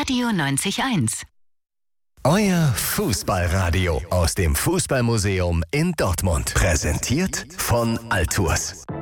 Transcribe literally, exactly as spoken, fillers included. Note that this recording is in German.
Radio neunzig Komma eins. Euer Fußballradio aus dem Fußballmuseum in Dortmund. Präsentiert von Altours.